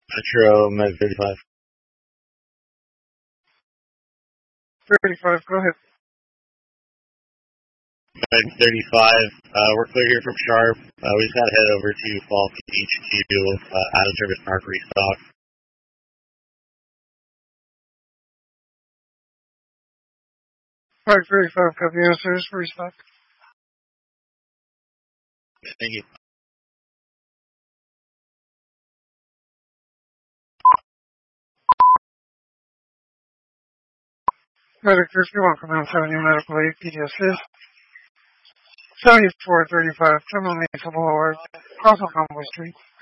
Metro Med 35. 35, go ahead. Med 35, we're clear here from Sharp. We just got to head over to Falk HQ, out of service mark restock. Park 35, copy answers, restock. Thank you. Medicare, you're welcome. I'm telling you, medical aid, PDS 7435, criminal needs below our Crossing Conway Street.